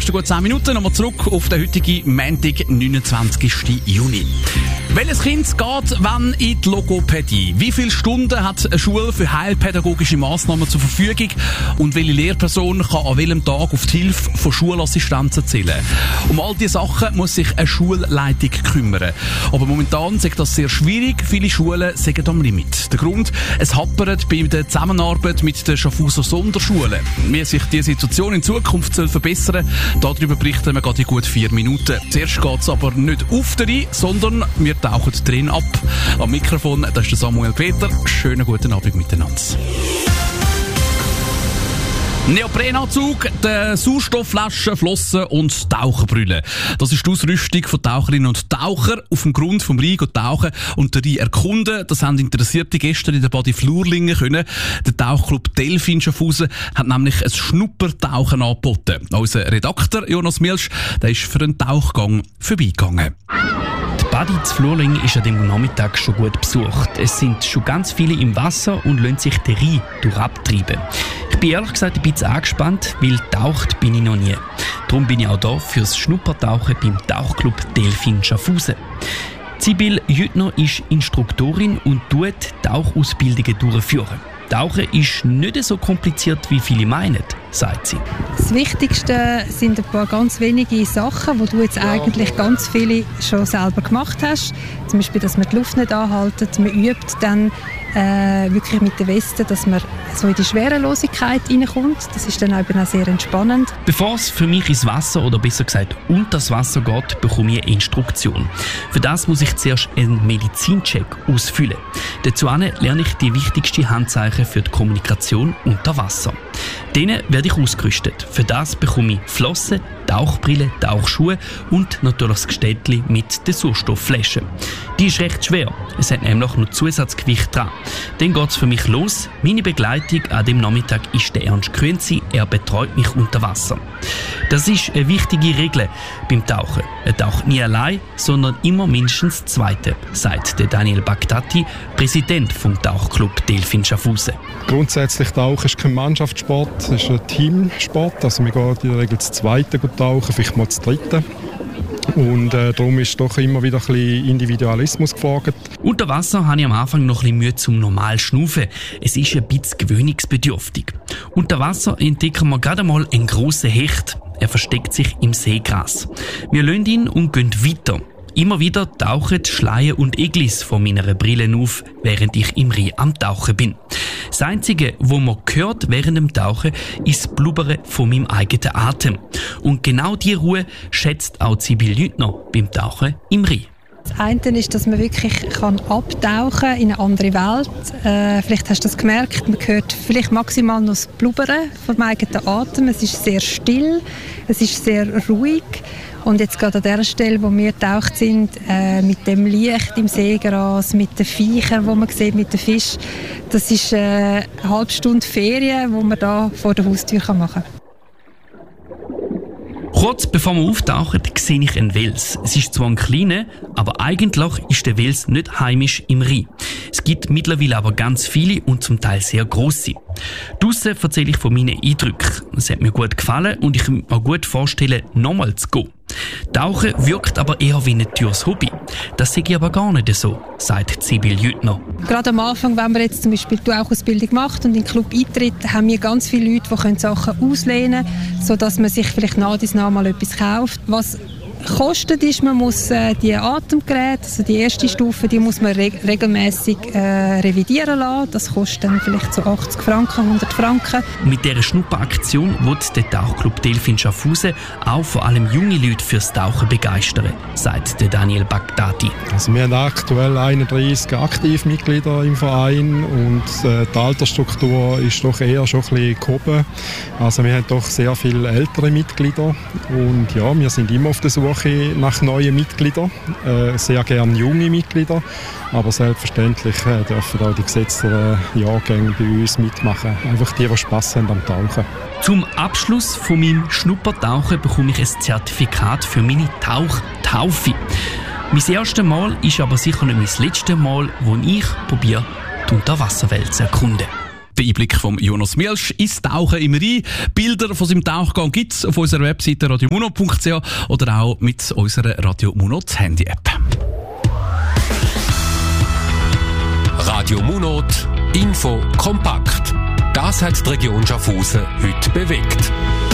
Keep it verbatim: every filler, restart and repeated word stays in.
nächsten gut zehn Minuten nochmal zurück auf den heutigen Montag, neunundzwanzigsten Juni. Welches Kind geht wann in die Logopädie? Wie viele Stunden hat eine Schule für heilpädagogische Massnahmen zur Verfügung? Und welche Lehrperson kann an welchem Tag auf die Hilfe von Schulassistenzen zählen? Um all diese Sachen muss sich eine Schulleitung kümmern. Aber momentan ist das sehr schwierig. Viele Schulen sind am Limit. Der Grund, es hapert bei der Zusammenarbeit mit den Schaffhauser Sonderschulen. Wie sich die Situation in Zukunft soll verbessern soll, darüber berichten wir gerade in gut vier Minuten. Zuerst geht es aber nicht auf den Rhein, sondern wir tauchen drin ab. Am Mikrofon, das ist Samuel Peter. Schönen guten Abend miteinander. Neoprenanzug, die Sauerstoffflaschen, Flossen und Taucherbrille. Das ist die Ausrüstung von Taucherinnen und Taucher auf dem Grund vom Rhein tauchen und den Rhein erkunden. Das haben interessierte Gäste in der Badi Flurlingen können. Der Tauchclub Delfin Schaffhausen hat nämlich ein Schnuppertauchen angeboten. Unser Redakteur Jonas Mielsch, der ist für einen Tauchgang vorbeigegangen. Die Badi zu Flurlingen ist an dem Nachmittag schon gut besucht. Es sind schon ganz viele im Wasser und lassen sich den Rhein durchabtreiben. Ich bin ehrlich gesagt ein bisschen angespannt, weil taucht bin ich noch nie. Darum bin ich auch hier fürs Schnuppertauchen beim Tauchclub Delfin Schaffhausen. Sibylle Jüttner ist Instruktorin und tut Tauchausbildungen durchführen. Tauchen ist nicht so kompliziert, wie viele meinen, sagt sie. Das Wichtigste sind ein paar ganz wenige Sachen, wo du jetzt eigentlich ganz viele schon selber gemacht hast. Zum Beispiel, dass man die Luft nicht anhalten. Man übt dann äh, wirklich mit der Weste, dass man so in die Schwerelosigkeit reinkommt. Das ist dann eben auch sehr entspannend. Bevor es für mich ins Wasser oder besser gesagt unter das Wasser geht, bekomme ich eine Instruktion. Für das muss ich zuerst einen Medizincheck ausfüllen. Dazu lerne ich die wichtigsten Handzeichen für die Kommunikation unter Wasser. Denen werde ich ausgerüstet. Für das bekomme ich Flossen, Tauchbrille, Tauchschuhe und natürlich das Geständchen mit der Sauerstoffflasche. Die ist recht schwer. Es hat nämlich noch Zusatzgewicht dran. Dann geht es für mich los. Meine Begleitung an dem Nachmittag ist der Ernst Grünzi. Er betreut mich unter Wasser. Das ist eine wichtige Regel beim Tauchen. Er taucht nie allein, sondern immer mindestens Zweite, sagt der Daniel Bagdati, Präsident vom Tauchclub Delfin Schaffhausen. Grundsätzlich Tauchen ist kein Mannschaftssport, es ist ein Teamsport. Also wir gehen in der Regel zu Zweiten tauchen, vielleicht mal zu Dritten. Und äh, darum ist doch immer wieder ein bisschen Individualismus gefragt. Unter Wasser habe ich am Anfang noch ein bisschen Mühe zum normal Schnaufen. Es ist ein bisschen gewöhnungsbedürftig. Unter Wasser entdecken wir gerade mal einen grossen Hecht. Er versteckt sich im Seegras. Wir lassen ihn und gehen weiter. Immer wieder tauchen Schleien und Eglis von meiner Brille auf, während ich im Rhein am Tauchen bin. Das Einzige, was man hört während dem Tauchen, ist das Blubbern von meinem eigenen Atem. Und genau diese Ruhe schätzt auch Sibylle Jüttner beim Tauchen im Rhein. Das eine ist, dass man wirklich kann abtauchen in eine andere Welt. Äh, vielleicht hast du das gemerkt, man hört vielleicht maximal noch das Blubbern vom eigenen Atem. Es ist sehr still, es ist sehr ruhig. Und jetzt gerade an der Stelle, wo wir getaucht sind, äh, mit dem Licht im Seegras, mit den Viechern, die man sieht, mit den Fischen, das ist äh, eine halbe Stunde Ferien, die man da vor der Haustür machen kann. Kurz bevor wir auftauchen, sehe ich einen Wels. Es ist zwar ein kleiner, aber eigentlich ist der Wels nicht heimisch im Rhein. Es gibt mittlerweile aber ganz viele und zum Teil sehr grosse. Draussen erzähle ich von meinen Eindrücken. Es hat mir gut gefallen und ich kann mir gut vorstellen, nochmal zu gehen. Tauchen wirkt aber eher wie ein teures Hobby. Das sehe ich aber gar nicht so, sagt Sibylle Jüttner. Gerade am Anfang, wenn man jetzt zum Beispiel die Tauchausbildung macht und in den Club eintritt, haben wir ganz viele Leute, die Sachen auslehnen können, sodass man sich vielleicht nach und nach mal etwas kauft. Was kostet ist, man muss äh, die Atemgeräte, also die erste Stufe, die muss man reg- regelmäßig äh, revidieren lassen. Das kostet dann vielleicht so achtzig Franken, hundert Franken. Mit dieser Schnupperaktion wird der Tauchclub Delfin Schaffhausen auch vor allem junge Leute fürs Tauchen begeistern, sagt der Daniel Bagdati. Also wir haben aktuell einunddreissig Aktivmitglieder im Verein und äh, die Altersstruktur ist doch eher schon ein bisschen gehoben. Also wir haben doch sehr viele ältere Mitglieder und ja, wir sind immer auf der Suche nach neuen Mitgliedern, äh, sehr gerne junge Mitglieder, aber selbstverständlich äh, dürfen auch die gesetzten Jahrgänge bei uns mitmachen. Einfach die, die Spass haben am Tauchen. Zum Abschluss von meinem Schnuppertauchen bekomme ich ein Zertifikat für meine Tauchtaufe. Mein erstes Mal ist aber sicher nicht mein letztes Mal, wo ich probiere, die Unterwasserwelt zu erkunden. Der Einblick vom Jonas Mielsch ins Tauchen im Rhein. Bilder von seinem Tauchgang gibt es auf unserer Webseite radiomuno punkt c h oder auch mit unserer Radio Muno Handy-App. Radio Muno, Info kompakt. Das hat die Region Schaffhausen heute bewegt.